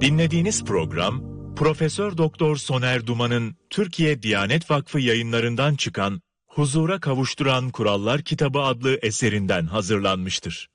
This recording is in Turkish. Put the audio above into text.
Dinlediğiniz program Profesör Doktor Soner Duman'ın Türkiye Diyanet Vakfı Yayınlarından çıkan Huzura Kavuşturan Kurallar Kitabı adlı eserinden hazırlanmıştır.